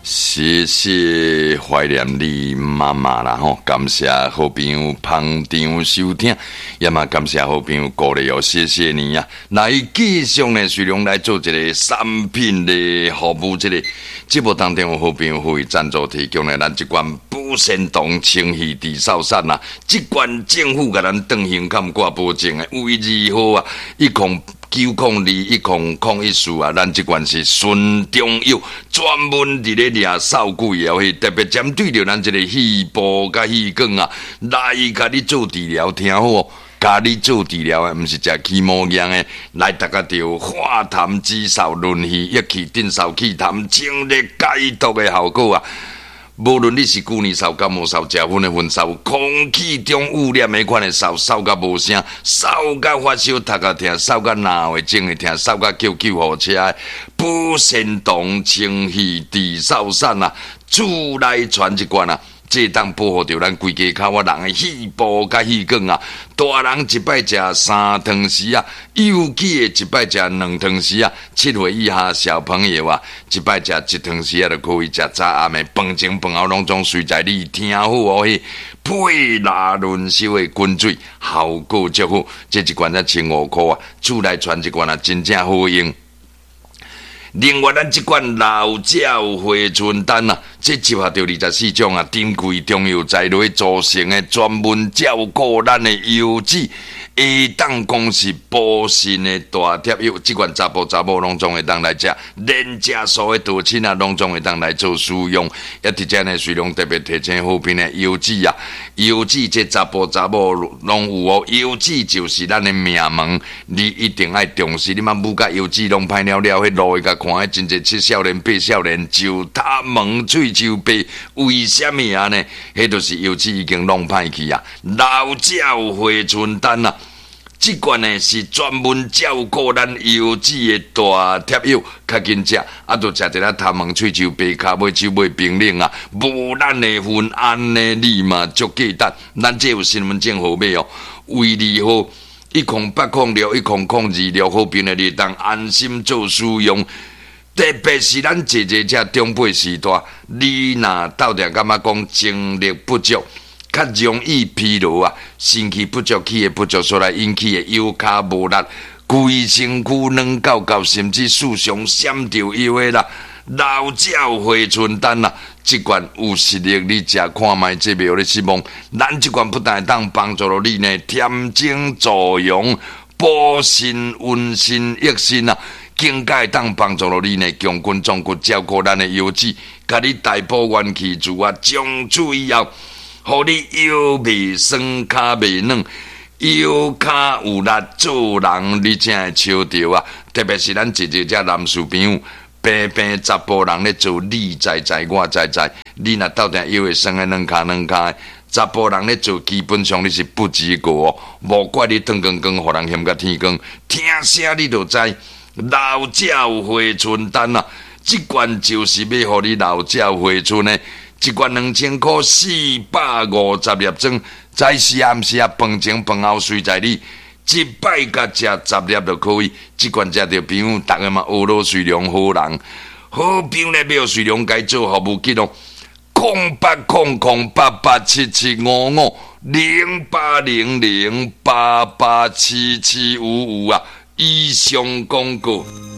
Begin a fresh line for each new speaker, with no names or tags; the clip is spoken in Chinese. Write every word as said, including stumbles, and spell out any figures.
谢谢怀念你妈妈啦吼，感谢好朋友捧场收听，也嘛感谢好朋友鼓励哦，谢谢你呀、啊！来继续呢，随龙来做一个产品的服务，这个节目当中有好朋友会赞助提供呢，咱这款保鲜堂清气地扫伞呐，这款政府甲咱登行看挂保证的，为二号啊，一空。九控二一控控一四啊，咱这款是纯中药，专门伫咧掠扫鬼药，特别针对着咱这个细胞甲细管啊，来甲你做治疗，听好哦，甲你做治疗的，毋是食起毛样的，来大家着化痰止嗽、润气、益气、镇嗽气痰、清热解毒的效果啊！无论你是旧年嗽、感冒嗽、食薰的焚嗽、空气中污染的款的嗽，嗽甲无声，嗽甲发烧、头壳痛、嗽甲脑会肿会痛、嗽甲叫救护车的，保鲜堂清气治嗽散啊，厝内传一罐啊！这当保护着咱规家口啊人的细胞甲细管啊，大人一摆食三汤匙啊，幼稚的一摆食两汤匙啊，七岁以下小朋友啊，一摆食一汤匙啊，就可以食早暗的饭前饭后拢总随在你听好哦嘿，配拉轮修的滚水效果足好，这一罐才千五块啊，厝内传一罐啊，真正好用。另外，咱这款老鸟回春丹啊，这集合着二十四种啊珍贵中药材料组成的，专门照顾咱的油脂，会当讲是补肾的大贴药。这款查甫查某拢总会当来食，连食素的道亲啊，拢总会当来做使用。也伫遮呢，随龙特别提醒好评的油脂啊，油脂这查甫查某拢有哦，油脂就是咱的命门，你一定要重视。你莫母甲油脂拢歹了了，迄路会甲。看迄真侪七少年八少年就他门喙就白，为什么啊呢？迄就是油脂已经弄歹去啊！老鸟回春丹啊，这罐呢是专门照顾咱油脂的大贴药，较紧食，啊，著食一粒他门喙就白，骹尾手尾冰冷啊，无咱的份安呢，你嘛足简单。咱这有身份证号码哦，为二号。一空八空六一空空二六好评的，你当安心做使用。特别是咱姐姐这中辈时代，你若斗阵感觉讲精力不足，较容易疲劳啊，身体不足、气的不足所来引起的腰骹无力、规身躯软到到，甚至时常闪着腰的啦。老鸟回春丹啊，这罐有实力，你食看卖，这袂互你失望。咱这罐不但当帮助到你呢，添精助阳、补肾温肾益肾啊，更加当帮助到你呢，强筋壮骨，照顾咱的腰子，甲你大补元气足啊，从此以后，互你腰袂酸、骹袂软。腰骹有力，做人你才会笑着啊！特别是咱姐姐这男士朋友。平平查甫人咧做，你知知我知知，你若斗阵腰会酸的软骹软骹，查甫人咧做，基本上你是不及格哦。无怪你汤光光，互人嫌甲天光，听声你就知。老鸟回春丹啊，这罐就是要互你老鸟回春的，一罐两千块，四百五十粒装，早时暗时啊，饭前饭后随在你。一摆甲食十粒就可以，即罐食着朋友，逐个嘛学老随良好人，好朋友咧要随良该做服务记录，空八空空八八七七五五零八零零八八七七五五啊，以上广告。